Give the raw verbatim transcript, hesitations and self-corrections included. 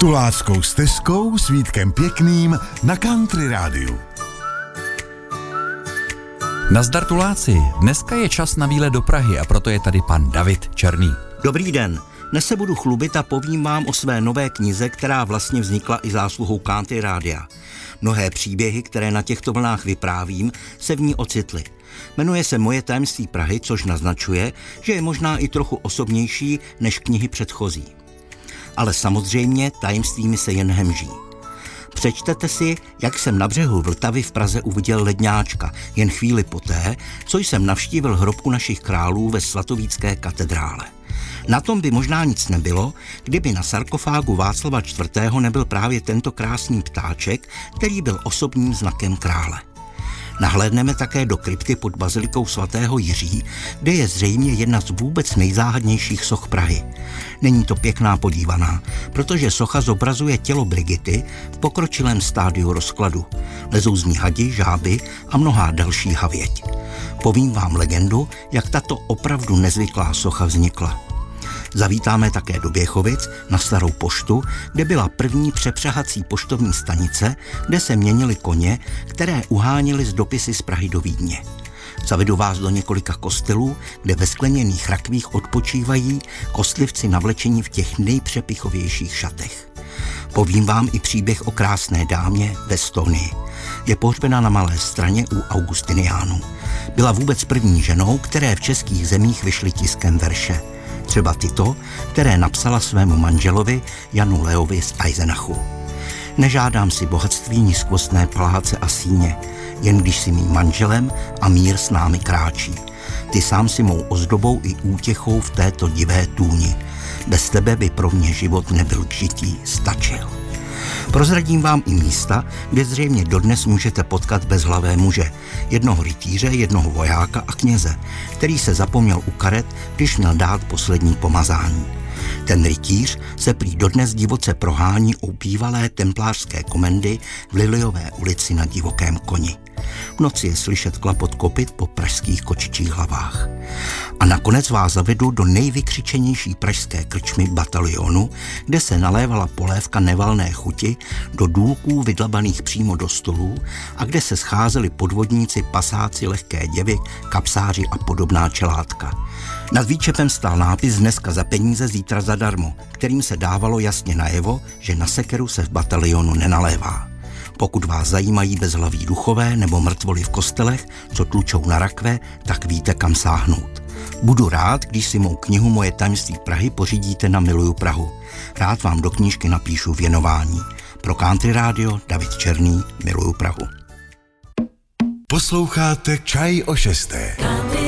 Tuláckou stezkou s Vítkem Pěkným na Country rádiu. Nazdar Tuláci, dneska je čas na výlet do Prahy a proto je tady pan David Černý. Dobrý den, dnes se budu chlubit a povím vám o své nové knize, která vlastně vznikla i zásluhou Country rádia. Mnohé příběhy, které na těchto vlnách vyprávím, se v ní ocitly. Jmenuje se Moje tajemství Prahy, což naznačuje, že je možná i trochu osobnější než knihy předchozí. Ale samozřejmě tajemstvími se jen hemží. Přečtete si, jak jsem na břehu Vltavy v Praze uviděl ledňáčka, jen chvíli poté, co jsem navštívil hrobku našich králů ve svatovícké katedrále. Na tom by možná nic nebylo, kdyby na sarkofágu Václava čtvrtého nebyl právě tento krásný ptáček, který byl osobním znakem krále. Nahlédneme také do krypty pod bazilikou svatého Jiří, kde je zřejmě jedna z vůbec nejzáhadnějších soch Prahy. Není to pěkná podívaná, protože socha zobrazuje tělo Brigity v pokročilém stádiu rozkladu. Lezou z ní hadi, žáby a mnohá další havěť. Povím vám legendu, jak tato opravdu nezvyklá socha vznikla. Zavítáme také do Běchovic na Starou poštu, kde byla první přepřahací poštovní stanice, kde se měnily koně, které uháněly z dopisy z Prahy do Vídně. Zavedu vás do několika kostelů, kde ve skleněných rakvích odpočívají kostlivci navlečení v těch nejpřepichovějších šatech. Povím vám i příběh o krásné dámě ve Stonii. Je pohřbena na Malé Straně u Augustiniánů. Byla vůbec první ženou, které v českých zemích vyšly tiskem verše. Třeba tyto, které napsala svému manželovi Janu Leovi z Eisenachu. Nežádám si bohatství nízkostné paláce a síně, jen když si mým manželem a mír s námi kráčí. Ty sám si mou ozdobou i útěchou v této divé tůni. Bez tebe by pro mě život nebyl k žití stačil. Prozradím vám i místa, kde zřejmě dodnes můžete potkat bezhlavé muže, jednoho rytíře, jednoho vojáka a kněze, který se zapomněl u karet, když měl dát poslední pomazání. Ten rytíř se prý dodnes divoce prohání u bývalé templářské komendy v Liliové ulici na divokém koni. V noci je slyšet klapot kopyt po pražských kočičích hlavách. A nakonec vás zavedu do nejvykřičenější pražské krčmy Batalionu, kde se nalévala polévka nevalné chuti do důlků vydlabaných přímo do stolů a kde se scházeli podvodníci, pasáci, lehké děvy, kapsáři a podobná čelátka. Nad výčepem stál nápis dneska za peníze, zítra zadarmo, kterým se dávalo jasně najevo, že na sekeru se v Batalionu nenalévá. Pokud vás zajímají bezhlaví duchové nebo mrtvoly v kostelech, co tlučou na rakve, tak víte, kam sáhnout. Budu rád, když si mou knihu Moje tajemství Prahy pořídíte na Miluju Prahu. Rád vám do knížky napíšu věnování. Pro Country rádio David Černý, Miluju Prahu. Posloucháte Čaj o šesté.